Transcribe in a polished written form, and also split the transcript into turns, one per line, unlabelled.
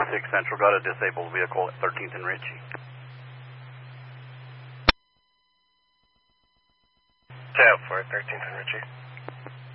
6 Central, got a disabled vehicle at 13th and Ritchie.
10-4, 13th and Ritchie.